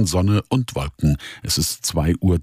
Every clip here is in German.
zwischen Sonne und Wolken. Es ist 2:03 Uhr.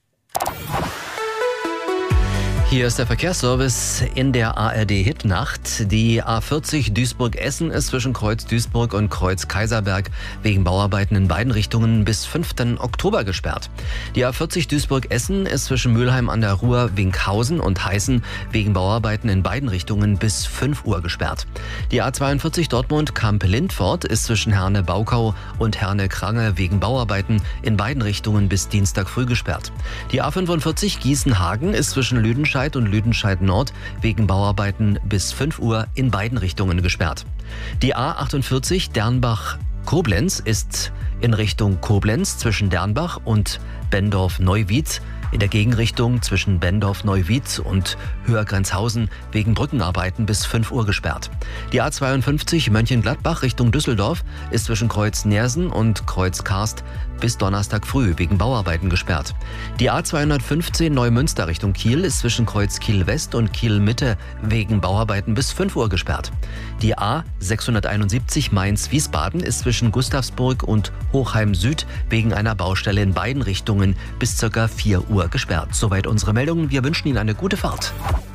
Hier ist der Verkehrsservice in der ARD-Hitnacht. Die A40 Duisburg-Essen ist zwischen Kreuz Duisburg und Kreuz Kaiserberg wegen Bauarbeiten in beiden Richtungen bis 5. Oktober gesperrt. Die A40 Duisburg-Essen ist zwischen Mülheim an der Ruhr, Winkhausen und Heißen wegen Bauarbeiten in beiden Richtungen bis 5 Uhr gesperrt. Die A42 Dortmund-Kamp-Lindfort ist zwischen Herne-Baukau und Herne-Krange wegen Bauarbeiten in beiden Richtungen bis Dienstag früh gesperrt. Die A45 Gießen-Hagen ist zwischen Lüdenscheid und Lüdenscheid Nord wegen Bauarbeiten bis 5 Uhr in beiden Richtungen gesperrt. Die A48 Dernbach-Koblenz ist in Richtung Koblenz zwischen Dernbach und Bendorf-Neuwied, in der Gegenrichtung zwischen Bendorf-Neuwied und Höhergrenzhausen wegen Brückenarbeiten bis 5 Uhr gesperrt. Die A52 Mönchengladbach Richtung Düsseldorf ist zwischen Kreuz Neersen und Kreuz Karst bis Donnerstag früh wegen Bauarbeiten gesperrt. Die A215 Neumünster Richtung Kiel ist zwischen Kreuz Kiel West und Kiel Mitte wegen Bauarbeiten bis 5 Uhr gesperrt. Die A671 Mainz-Wiesbaden ist zwischen Gustavsburg und Hochheim Süd wegen einer Baustelle in beiden Richtungen bis ca. 4 Uhr gesperrt. Soweit unsere Meldungen. Wir wünschen Ihnen eine gute Fahrt.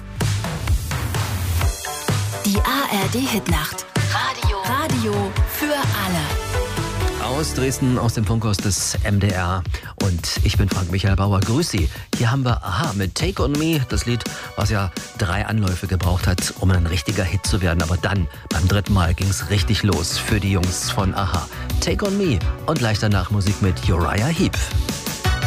Die ARD-Hitnacht. Radio für alle. Aus Dresden, aus dem Funkhaus des MDR. Und ich bin Frank-Michael Bauer. Grüß Sie. Hier haben wir Aha mit Take On Me. Das Lied, was ja 3 Anläufe gebraucht hat, um ein richtiger Hit zu werden. Aber dann, beim 3. Mal, ging es richtig los für die Jungs von Aha. Take On Me und gleich danach Musik mit Uriah Heep.